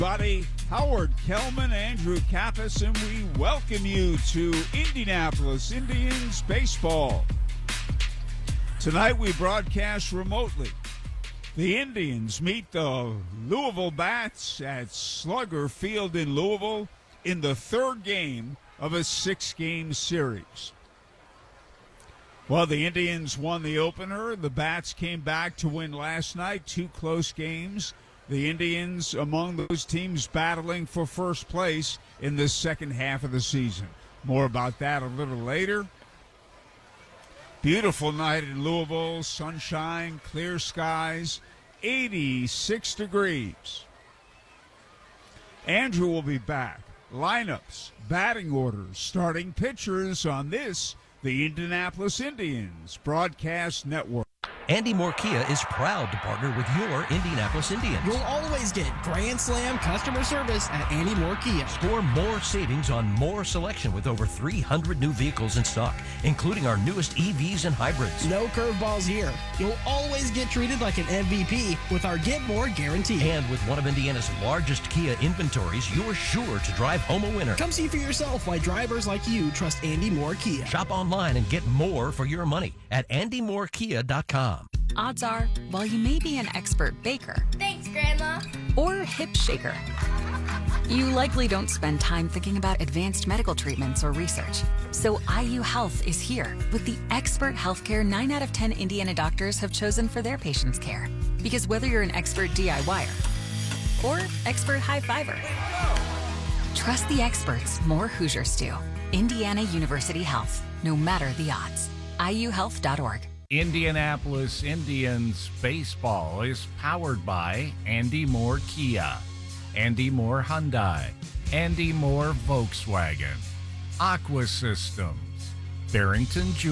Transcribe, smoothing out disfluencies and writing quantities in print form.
Buddy, Howard Kelman, Andrew Kappas, and we welcome you to Indianapolis Indians baseball. Tonight we broadcast remotely. The Indians meet the Louisville Bats at Slugger Field in Louisville in the third game of a 6-game series. Well, the Indians won the opener. The Bats came back to win last night, 2 close games. The Indians among those teams battling for first place in the second half of the season. More about that a little later. Beautiful night in Louisville, sunshine, clear skies, 86 degrees. Andrew will be back. Lineups, batting orders, starting pitchers on this, the Indianapolis Indians Broadcast Network. Andy Moore Kia is proud to partner with your Indianapolis Indians. You'll always get Grand Slam customer service at Andy Moore Kia. Score more savings on more selection with over 300 new vehicles in stock, including our newest EVs and hybrids. No curveballs here. You'll always get treated like an MVP with our Get More guarantee. And with one of Indiana's largest Kia inventories, you're sure to drive home a winner. Come see for yourself why drivers like you trust Andy Moore Kia. Shop online and get more for your money at andymoorekia.com. Odds are, while you may be an expert baker, thanks, Grandma, or hip shaker, you likely don't spend time thinking about advanced medical treatments or research. So IU Health is here with the expert healthcare 9 out of 10 Indiana doctors have chosen for their patients' care. Because whether you're an expert DIYer or expert high-fiver, trust the experts more Hoosiers do. Indiana University Health, no matter the odds. IUhealth.org. Indianapolis Indians baseball is powered by Andy Moore Kia, Andy Moore Hyundai, Andy Moore Volkswagen, Aqua Systems, Barrington Jr.